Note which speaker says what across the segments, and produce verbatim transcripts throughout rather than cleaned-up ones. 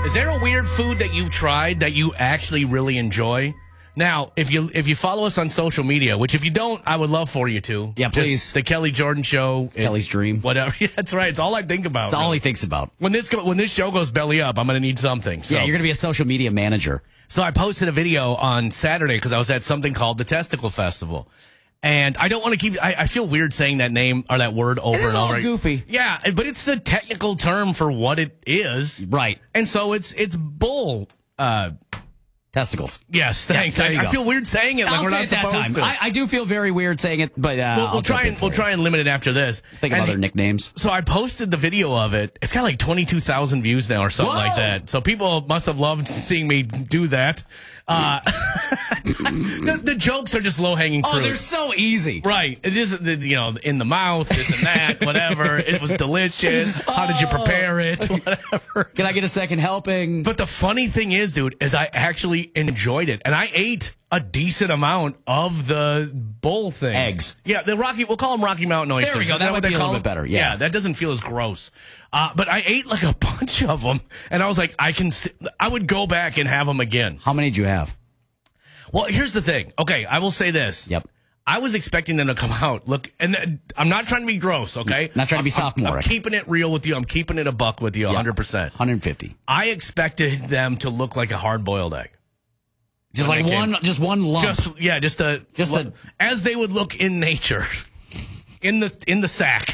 Speaker 1: Is there a weird food that you've tried that you actually really enjoy? Now, if you if you follow us on social media, which if you don't, I would love for you to.
Speaker 2: Yeah,
Speaker 1: Just
Speaker 2: please.
Speaker 1: the Kelly Jordan Show.
Speaker 2: It's Kelly's dream.
Speaker 1: Whatever. Yeah, that's right. It's all I think about.
Speaker 2: It's all
Speaker 1: really.
Speaker 2: he thinks about.
Speaker 1: When this go, when this show goes belly up, I'm going to need something. So.
Speaker 2: Yeah, you're going to be a social media manager.
Speaker 1: So I posted a video on Saturday because I was at something called the Testicle Festival. And I don't want to keep, I, I feel weird saying that name or that word over
Speaker 2: It is
Speaker 1: and
Speaker 2: all
Speaker 1: over.
Speaker 2: goofy.
Speaker 1: Yeah, but it's the technical term for what it is.
Speaker 2: Right.
Speaker 1: And so it's, it's bull, uh,
Speaker 2: Testicles.
Speaker 1: yes, thanks.
Speaker 2: there
Speaker 1: I,
Speaker 2: you
Speaker 1: I
Speaker 2: go.
Speaker 1: feel weird saying it like
Speaker 2: I'll
Speaker 1: we're
Speaker 2: say
Speaker 1: not
Speaker 2: it that
Speaker 1: supposed
Speaker 2: time.
Speaker 1: to.
Speaker 2: I, I do feel very weird saying it, but uh,
Speaker 1: we'll,
Speaker 2: I'll
Speaker 1: we'll try
Speaker 2: jump in
Speaker 1: and
Speaker 2: for
Speaker 1: we'll
Speaker 2: you.
Speaker 1: try and limit it after this.
Speaker 2: Think of
Speaker 1: And
Speaker 2: other
Speaker 1: he-
Speaker 2: nicknames.
Speaker 1: So I posted the video of it. It's got like twenty-two thousand views now or something
Speaker 2: Whoa!
Speaker 1: like that. So people must have loved seeing me do that. Uh, the, the jokes are just low-hanging fruit.
Speaker 2: Oh, they're so easy.
Speaker 1: Right. It is, you know, in the mouth, this and that, whatever. It was delicious. How did you prepare it? Whatever.
Speaker 2: Can I get a second helping?
Speaker 1: But the funny thing is, dude, is I actually enjoyed it. And I ate a decent amount of the bull things.
Speaker 2: Eggs.
Speaker 1: Yeah, the Rocky, we'll call them Rocky Mountain oysters.
Speaker 2: There we go.
Speaker 1: Is
Speaker 2: That
Speaker 1: what
Speaker 2: might
Speaker 1: they
Speaker 2: be a
Speaker 1: call
Speaker 2: little bit
Speaker 1: them?
Speaker 2: better, yeah.
Speaker 1: that doesn't feel as gross. Uh, but I ate like a bunch of them. And I was like, I can, si- I would go back and have them again.
Speaker 2: How many did you have?
Speaker 1: Well, here's the thing. Okay, I will say this.
Speaker 2: Yep.
Speaker 1: I was expecting them to come out. Look, and uh, I'm not trying to be gross, okay?
Speaker 2: Not trying to be
Speaker 1: I'm- I'm-
Speaker 2: sophomoric.
Speaker 1: I'm keeping it real with you. I'm keeping it a buck with you, one hundred percent.
Speaker 2: one hundred fifty.
Speaker 1: I expected them to look like a hard-boiled egg.
Speaker 2: Just
Speaker 1: When
Speaker 2: like
Speaker 1: they came-
Speaker 2: one, just one lump.
Speaker 1: Just yeah, just a
Speaker 2: Just a-
Speaker 1: as they would look in nature, in the in the sack,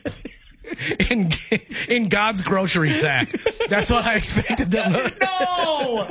Speaker 1: in in God's grocery sack. That's what I expected them. to
Speaker 2: no,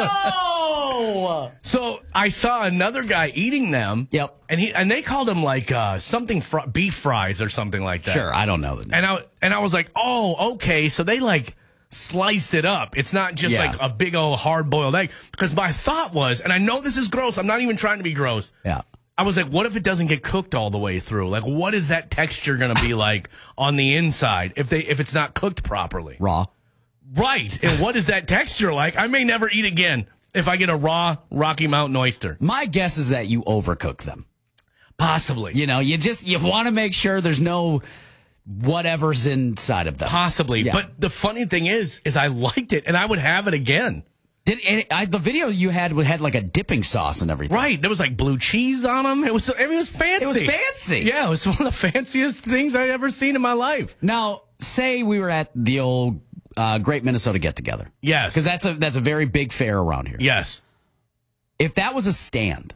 Speaker 2: no.
Speaker 1: So I saw another guy eating them.
Speaker 2: Yep.
Speaker 1: And he and they called them like uh, something fr- beef fries or something like that.
Speaker 2: Sure, I don't know the name.
Speaker 1: And I and I was like, oh, okay. So they like slice it up. It's not just
Speaker 2: Yeah.
Speaker 1: like a big old hard boiled egg. Because my thought was, and I know this is gross. I'm not even trying to be gross.
Speaker 2: Yeah.
Speaker 1: I was like, what if it doesn't get cooked all the way through? Like, what is that texture going to be like on the inside if they if it's not cooked properly?
Speaker 2: Raw.
Speaker 1: Right. And what is that texture like? I may never eat again if I get a raw Rocky Mountain oyster.
Speaker 2: My guess is that you overcook them.
Speaker 1: Possibly.
Speaker 2: You know, you just you want to make sure there's no whatever's inside of them.
Speaker 1: Possibly.
Speaker 2: Yeah.
Speaker 1: But the funny thing is, is I liked it and I would have it again.
Speaker 2: Did and I, the video you had had like a dipping sauce and everything?
Speaker 1: Right. There was like blue cheese on them. It was, I mean, it was fancy.
Speaker 2: It was fancy.
Speaker 1: Yeah. It was one of the fanciest things I'd ever seen in my life.
Speaker 2: Now, say we were at the old uh, Great Minnesota Get Together.
Speaker 1: Yes.
Speaker 2: Because that's a that's a very big fair around here.
Speaker 1: Yes.
Speaker 2: If that was a stand,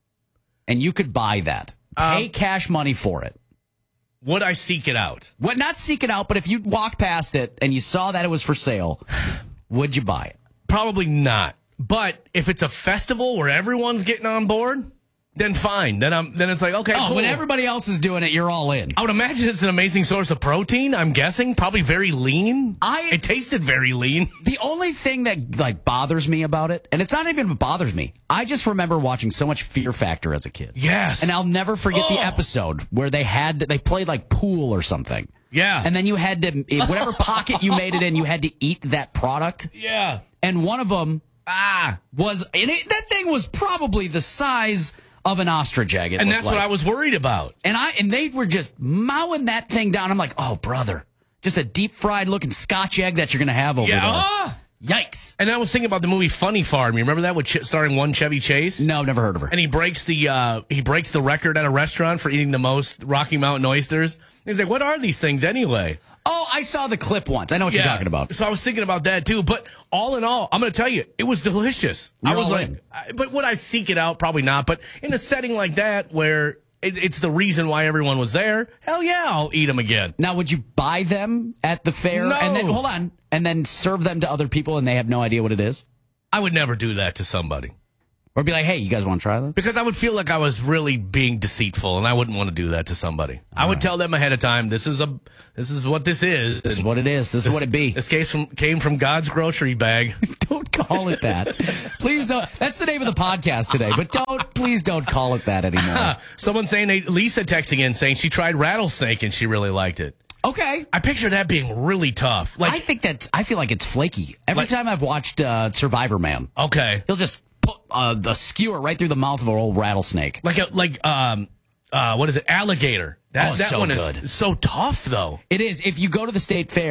Speaker 2: and you could buy that, pay
Speaker 1: Um,
Speaker 2: cash money for it.
Speaker 1: Would I seek it out?
Speaker 2: What? Not seek it out, but if you walked past it and you saw that it was for sale, would you buy it?
Speaker 1: Probably not. But if it's a festival where everyone's getting on board, then fine. Then I'm then it's like, okay,
Speaker 2: Oh,
Speaker 1: cool.
Speaker 2: when everybody else is doing it, you're all in.
Speaker 1: I would imagine it's an amazing source of protein, I'm guessing. Probably very lean.
Speaker 2: I-
Speaker 1: It tasted very lean.
Speaker 2: The only thing that like bothers me about it, and it's not even what bothers me, I just remember watching so much Fear Factor as a kid.
Speaker 1: Yes.
Speaker 2: And I'll never forget
Speaker 1: Oh.
Speaker 2: the episode where they had they played like pool or something.
Speaker 1: Yeah.
Speaker 2: And then you had to whatever pocket you made it in, you had to eat that product.
Speaker 1: Yeah.
Speaker 2: And one of them
Speaker 1: Ah.
Speaker 2: was and it, that thing was probably the size of an ostrich egg. it
Speaker 1: And
Speaker 2: looked
Speaker 1: that's
Speaker 2: like.
Speaker 1: what I was worried about.
Speaker 2: And I and they were just mowing that thing down. I'm like, oh brother, just a deep fried looking Scotch egg that you're gonna have over
Speaker 1: Yeah.
Speaker 2: there.
Speaker 1: Ah!
Speaker 2: Yikes!
Speaker 1: And I was thinking about the movie Funny Farm. You remember that with Ch- starring one Chevy Chase?
Speaker 2: No, I've never heard of her.
Speaker 1: And he breaks the uh, he breaks the record at a restaurant for eating the most Rocky Mountain oysters. He's like, "What are these things anyway?"
Speaker 2: Oh, I saw the clip once. I know what you're talking about.
Speaker 1: So I was thinking about that too. But all in all, I'm going to tell you, it was delicious. I
Speaker 2: You're
Speaker 1: was
Speaker 2: all
Speaker 1: like,
Speaker 2: in.
Speaker 1: I- but would I seek it out? Probably not. But in a setting like that where it, it's the reason why everyone was there, hell yeah, I'll eat them again.
Speaker 2: Now, would you buy them at the fair
Speaker 1: No.
Speaker 2: and then hold on and then serve them to other people and they have no idea what it is,
Speaker 1: I would never do that to somebody.
Speaker 2: or be like, hey, you guys want to try that?
Speaker 1: Because I would feel like I was really being deceitful, and I wouldn't want to do that to somebody. I would tell them ahead of time, "This is a, this is what this is.
Speaker 2: This is what it is. This is what it be.
Speaker 1: This case from came from God's grocery bag."
Speaker 2: Don't call it that. Please don't. That's the name of the podcast today. But don't, please don't call it that anymore.
Speaker 1: Someone saying they, Lisa texting in saying she tried rattlesnake and she really liked it.
Speaker 2: Okay.
Speaker 1: I picture that being really tough. Like,
Speaker 2: I think that I feel like it's flaky. Every
Speaker 1: Like-
Speaker 2: time I've watched uh, Survivor Man,
Speaker 1: okay,
Speaker 2: he'll just put uh, the skewer right through the mouth of an old rattlesnake.
Speaker 1: like a like um uh what is it? Alligator. That
Speaker 2: Oh,
Speaker 1: that
Speaker 2: so
Speaker 1: one
Speaker 2: good.
Speaker 1: is so tough though.
Speaker 2: It is. If you go to the state fair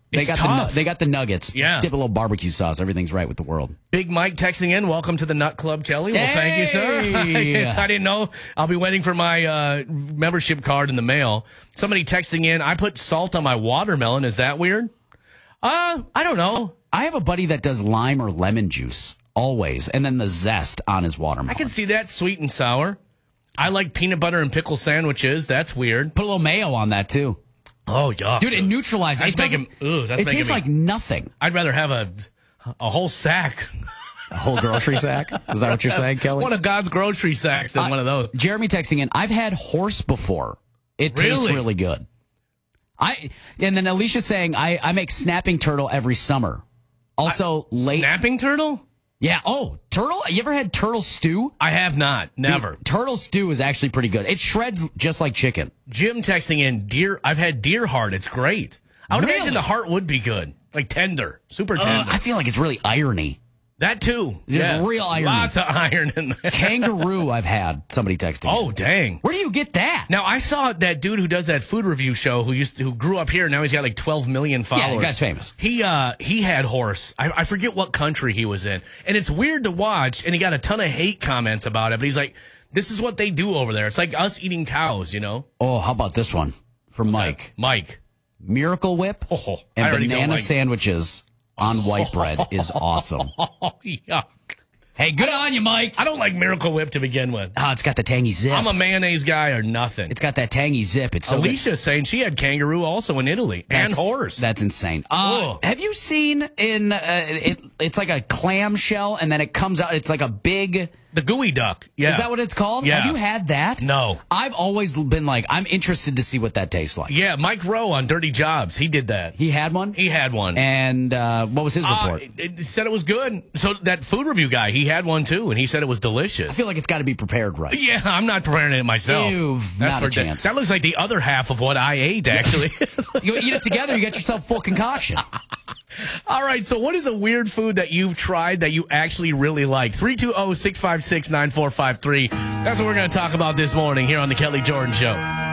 Speaker 2: They
Speaker 1: It's
Speaker 2: got
Speaker 1: tough.
Speaker 2: the they got the nuggets.
Speaker 1: Yeah.
Speaker 2: Dip a little barbecue sauce. Everything's right with the world.
Speaker 1: Big Mike texting in. Welcome to the Nut Club, Kelly. Well, thank you, sir.
Speaker 2: Hey.
Speaker 1: I didn't know. I'll be waiting for my uh, membership card in the mail. Somebody texting in. I put salt on my watermelon. Is that weird? Uh, I don't know.
Speaker 2: I have a buddy that does lime or lemon juice always, and then the zest on his watermelon.
Speaker 1: I can see that, sweet and sour. I like peanut butter and pickle sandwiches. That's weird.
Speaker 2: Put a little mayo on that too.
Speaker 1: Oh, yuck.
Speaker 2: Dude, it neutralizes.
Speaker 1: That's
Speaker 2: It, doesn't-
Speaker 1: making- ooh, that's
Speaker 2: it
Speaker 1: making
Speaker 2: tastes
Speaker 1: me-
Speaker 2: like nothing.
Speaker 1: I'd rather have a a whole sack.
Speaker 2: A whole grocery sack? Is that what you're saying, Kelly?
Speaker 1: One of God's grocery sacks than
Speaker 2: I-
Speaker 1: one of those.
Speaker 2: Jeremy texting in, I've had horse before. It tastes
Speaker 1: Really?
Speaker 2: really good. I And then Alicia's saying, I, I make snapping turtle every summer. Also, late.
Speaker 1: Snapping turtle?
Speaker 2: Yeah. Oh, turtle? You ever had turtle stew?
Speaker 1: I have not. Never.
Speaker 2: Dude, turtle stew is actually pretty good. It shreds just like chicken.
Speaker 1: Jim texting in deer. I've had deer heart. It's great. I would
Speaker 2: Really?
Speaker 1: imagine the heart would be good, like tender, super
Speaker 2: Uh,
Speaker 1: tender.
Speaker 2: I feel like it's really irony.
Speaker 1: that too.
Speaker 2: There's real irony.
Speaker 1: Lots of iron in there.
Speaker 2: Kangaroo, I've had somebody texting.
Speaker 1: Oh dang!
Speaker 2: Where do you get that?
Speaker 1: Now I saw that dude who does that food review show who used to, who grew up here. Now he's got like twelve million followers.
Speaker 2: Yeah, the guy's famous.
Speaker 1: He uh he had horse. I, I forget what country he was in, and it's weird to watch. And he got a ton of hate comments about it. But he's like, "This is what they do over there. It's like us eating cows, you know."
Speaker 2: Oh, how about this one from Mike?
Speaker 1: Mike.
Speaker 2: Miracle Whip
Speaker 1: Oh, I
Speaker 2: and
Speaker 1: already don't
Speaker 2: banana
Speaker 1: like-
Speaker 2: sandwiches on white bread is awesome.
Speaker 1: Oh yuck!
Speaker 2: Hey, good on you, Mike.
Speaker 1: I don't like Miracle Whip to begin with.
Speaker 2: Oh, it's got the tangy zip.
Speaker 1: I'm a mayonnaise guy or nothing.
Speaker 2: it's got that tangy zip. It's so good.
Speaker 1: Alicia's saying she had kangaroo also in Italy and
Speaker 2: That's-
Speaker 1: horse.
Speaker 2: That's insane. Uh,
Speaker 1: Ugh.
Speaker 2: have you seen in uh, it? It's like a clam shell, and then it comes out. It's like a big.
Speaker 1: the gooey duck. Yeah.
Speaker 2: Is that what it's called?
Speaker 1: Yeah.
Speaker 2: Have you had that?
Speaker 1: No.
Speaker 2: I've always been like, I'm interested to see what that tastes like.
Speaker 1: Yeah, Mike Rowe on Dirty Jobs. He did that.
Speaker 2: He had one.
Speaker 1: He had one.
Speaker 2: And uh, what was his
Speaker 1: Uh,
Speaker 2: report?
Speaker 1: it, it said it was good. So that food review guy, he had one too, and he said it was delicious.
Speaker 2: I feel like it's got to be prepared right.
Speaker 1: Yeah, I'm not preparing it myself.
Speaker 2: Ew,
Speaker 1: That's
Speaker 2: not
Speaker 1: for
Speaker 2: a
Speaker 1: da-
Speaker 2: chance.
Speaker 1: That looks like the other half of what I ate, actually.
Speaker 2: You eat it together, you get yourself full concoction.
Speaker 1: All right, so what is a weird food that you've tried that you actually really like? three two zero, six five six, nine four five three. That's what we're going to talk about this morning here on the Kelly Jordan Show.